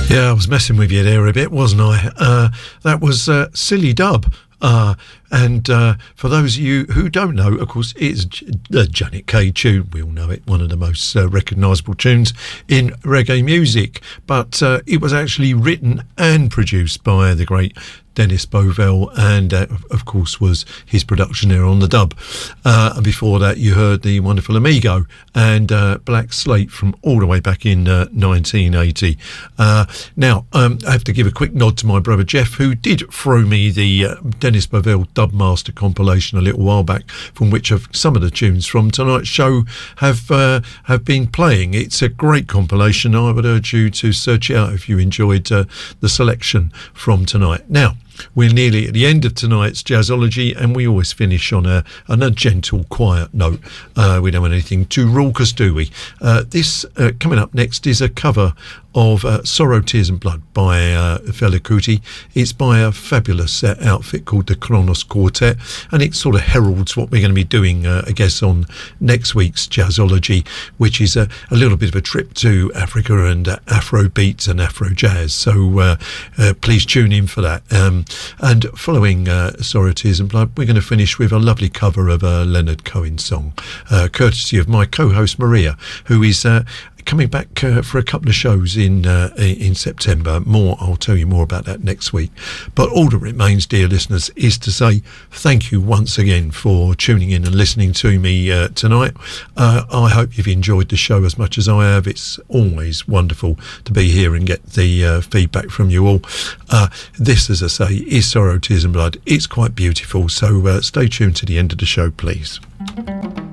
Yeah, I was messing with you there a bit, wasn't I? That was Silly Dub. And for those of you who don't know, of course, it's the Janet Kay tune. We all know it, one of the most recognisable tunes in reggae music. But it was actually written and produced by the great Dennis Bovell, and of course was his production there on the dub. And before that you heard the wonderful Amigo and Black Slate from all the way back in 1980. Now I have to give a quick nod to my brother Jeff, who did throw me the Dennis Bovell Dubmaster compilation a little while back, from which some of the tunes from tonight's show have been playing. It's a great compilation. I would urge you to search it out if you enjoyed the selection from tonight. Now, we're nearly at the end of tonight's Jazzology, and we always finish on a gentle, quiet note. We don't want anything too raucous, do we? This coming up next is a cover of Sorrow, Tears and Blood by Fela Kuti. It's by a fabulous outfit called the Kronos Quartet, and it sort of heralds what we're going to be doing, I guess, on next week's Jazzology, which is a little bit of a trip to Africa and Afro beats and Afro jazz. So please tune in for that. And following Sorrow, Tears and Blood, we're going to finish with a lovely cover of a Leonard Cohen song, courtesy of my co-host Maria, who is coming back for a couple of shows in September. I'll tell you more about that next week. But all that remains, dear listeners, is to say thank you once again for tuning in and listening to me tonight. I hope you've enjoyed the show as much as I have. It's always wonderful to be here and get the feedback from you all. This, as I say, is Sorrow, Tears and Blood. It's quite beautiful, so stay tuned to the end of the show, please.